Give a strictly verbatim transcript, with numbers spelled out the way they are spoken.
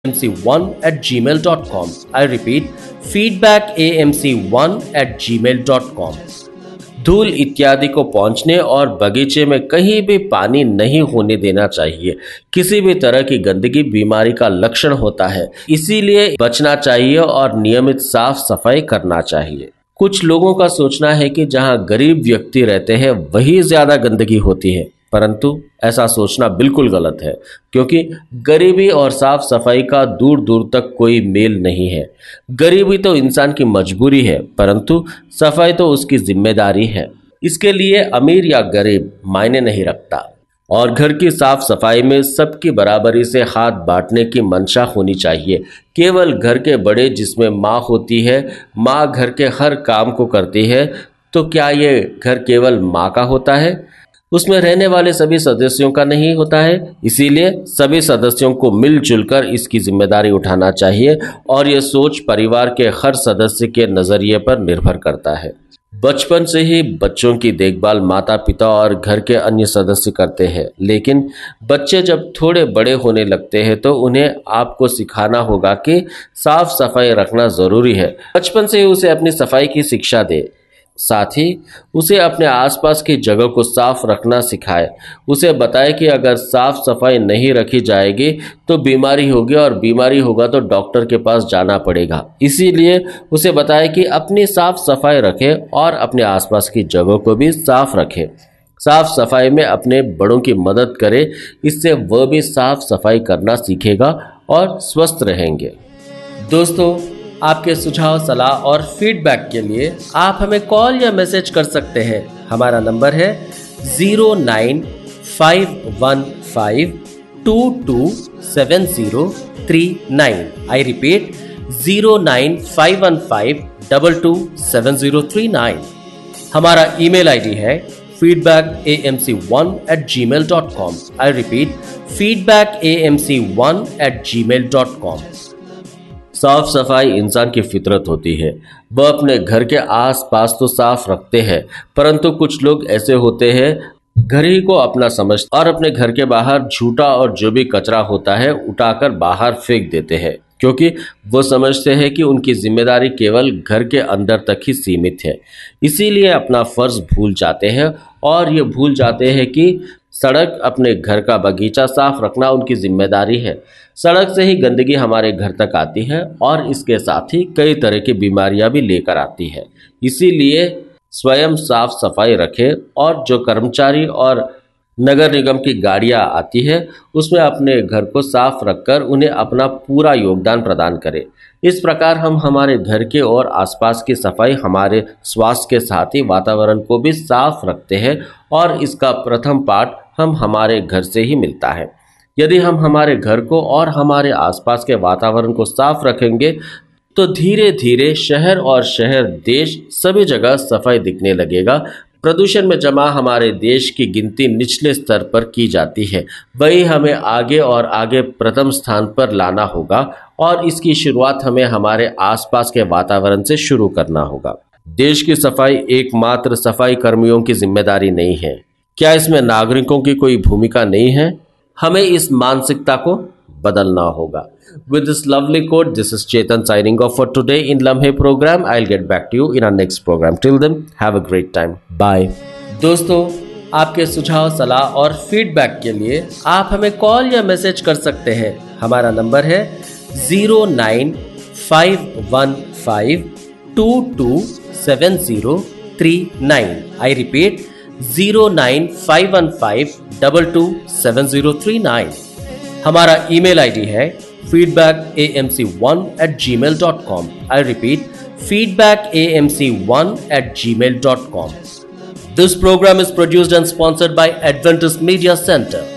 a m c one at gmail dot com. I repeat, feedback a m c one at gmail dot com. धूल इत्यादि को पहुंचने और बगीचे में कहीं भी पानी नहीं होने देना चाहिए। किसी भी तरह की गंदगी बीमारी का लक्षण होता है, इसीलिए बचना चाहिए और नियमित साफ सफाई करना चाहिए। कुछ लोगों का सोचना है कि जहां गरीब व्यक्ति रहते हैं वही ज्यादा गंदगी होती है, परंतु ऐसा सोचना बिल्कुल गलत है, क्योंकि गरीबी और साफ सफाई का दूर दूर तक कोई मेल नहीं है। गरीबी तो इंसान की मजबूरी है, परंतु सफाई तो उसकी जिम्मेदारी है। इसके लिए अमीर या गरीब मायने नहीं रखता और घर की साफ सफाई में सबकी बराबरी से हाथ बांटने की मंशा होनी चाहिए। केवल घर के बड़े, जिसमें माँ होती है, माँ घर के हर काम को करती है, तो क्या ये घर केवल माँ का होता है? उसमें रहने वाले सभी सदस्यों का नहीं होता है। इसीलिए सभी सदस्यों को मिलजुल कर इसकी जिम्मेदारी उठाना चाहिए और ये सोच परिवार के हर सदस्य के नजरिए पर निर्भर करता है। बचपन से ही बच्चों की देखभाल माता पिता और घर के अन्य सदस्य करते हैं, लेकिन बच्चे जब थोड़े बड़े होने लगते हैं तो उन्हें आपको सिखाना होगा कि साफ सफाई रखना जरूरी है। बचपन से ही उसे अपनी सफाई की शिक्षा दे, साथ ही उसे अपने आसपास की जगह को साफ रखना सिखाए। उसे बताए कि अगर साफ सफाई नहीं रखी जाएगी तो बीमारी होगी और बीमारी होगा तो डॉक्टर के पास जाना पड़ेगा। इसीलिए उसे बताए कि अपनी साफ सफाई रखे और अपने आसपास की जगह को भी साफ रखे। साफ सफाई में अपने बड़ों की मदद करे, इससे वह भी साफ सफाई करना सीखेगा और स्वस्थ रहेंगे। दोस्तों, आपके सुझाव, सलाह और फीडबैक के लिए आप हमें कॉल या मैसेज कर सकते हैं। हमारा नंबर है zero nine five one five to to seven zero three nine. I repeat, zero nine five one five to to seven zero three nine. हमारा ईमेल आईडी है feedback a m c one at gmail dot com. I repeat, feedback a m c one at gmail dot com. साफ सफाई इंसान की फितरत होती है। वह अपने घर के आसपास तो साफ रखते हैं, परंतु कुछ लोग ऐसे होते हैं घर ही को अपना समझते और अपने घर के बाहर झूठा और जो भी कचरा होता है उठाकर बाहर फेंक देते हैं, क्योंकि वो समझते हैं कि उनकी जिम्मेदारी केवल घर के अंदर तक ही सीमित है। इसीलिए अपना फर्ज भूल जाते हैं और ये भूल जाते हैं कि सड़क, अपने घर का बगीचा साफ रखना उनकी जिम्मेदारी है। सड़क से ही गंदगी हमारे घर तक आती है और इसके साथ ही कई तरह की बीमारियां भी लेकर आती है। इसीलिए स्वयं साफ सफाई रखें और जो कर्मचारी और नगर निगम की गाड़ियां आती है उसमें अपने घर को साफ रखकर उन्हें अपना पूरा योगदान प्रदान करें। इस प्रकार हम हमारे घर के और आसपास की सफाई हमारे स्वास्थ्य के साथ ही वातावरण को भी साफ रखते हैं और इसका प्रथम पाठ हम हमारे घर से ही मिलता है। यदि हम हमारे घर को और हमारे आसपास के वातावरण को साफ रखेंगे तो धीरे धीरे शहर और शहर, देश, सभी जगह सफाई दिखने लगेगा। प्रदूषण में जमा हमारे देश की गिनती निचले स्तर पर की जाती है, वही हमें आगे और आगे प्रथम स्थान पर लाना होगा और इसकी शुरुआत हमें हमारे आसपास के वातावरण से शुरू करना होगा। देश की सफाई एकमात्र सफाई कर्मियों की जिम्मेदारी नहीं है। क्या इसमें नागरिकों की कोई भूमिका नहीं है? हमें इस मानसिकता को बदलना होगा। With this lovely quote, this is Chetan signing off for today in Lamhe program. I'll get back to you in our next program. Till then, have a great time. Bye. दोस्तों, आपके सुझाव, सलाह और फीडबैक के लिए आप हमें call या मैसेज कर सकते हैं। हमारा नंबर है zero nine five one five to to seven zero three nine. I repeat, zero nine five one five to to seven zero three nine. हमारा ईमेल आईडी है feedback a m c one at gmail dot com. I repeat, feedback a m c one at gmail dot com. This program is produced and sponsored by Adventist Media Center.